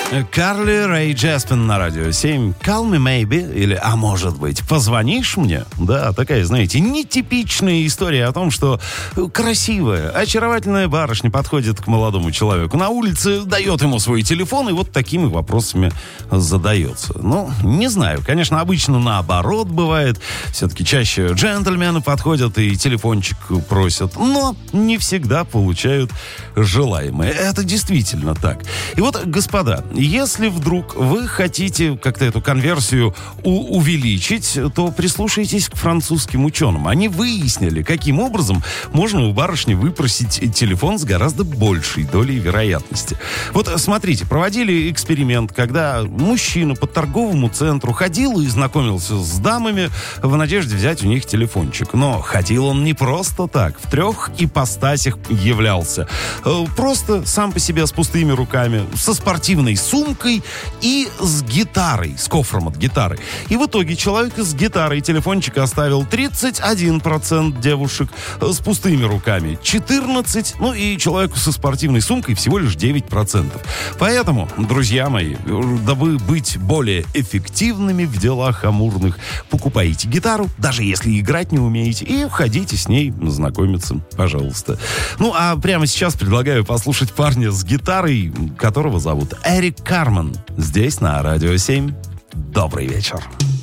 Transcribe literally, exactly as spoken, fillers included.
Карли Рэй Джеспин на радио семь. Call me maybe, или, а может быть, позвонишь мне? Да, такая, знаете, нетипичная история о том, что красивая, очаровательная барышня подходит к молодому человеку на улице, дает ему свой телефон и вот такими вопросами задается. Ну, не знаю, конечно, обычно наоборот бывает. Все-таки чаще джентльмены подходят и телефончик просят, но не всегда получают желаемое. Это действительно так. И вот, господа, если вдруг вы хотите как-то эту конверсию у- увеличить, то прислушайтесь к французским ученым. Они выяснили, каким образом можно у барышни выпросить телефон с гораздо большей долей вероятности. Вот смотрите, проводили эксперимент, когда мужчина по торговому центру ходил и знакомился с дамами в надежде взять у них телефончик. Но ходил он не просто так, в трех ипостасях являлся. Просто сам по себе с пустыми руками, со спортивной сумкой и с гитарой, с кофром от гитары. И в итоге человек с гитарой телефончик оставил тридцать один процент девушек, с пустыми руками четырнадцать процентов, ну и человеку со спортивной сумкой всего лишь девять процентов. Поэтому, друзья мои, дабы быть более эффективными в делах амурных, покупайте гитару, даже если играть не умеете, и ходите с ней знакомиться, пожалуйста. Ну, а прямо сейчас предлагаю послушать парня с гитарой, которого зовут Эрик Карман. Здесь на Радио семь. Добрый вечер.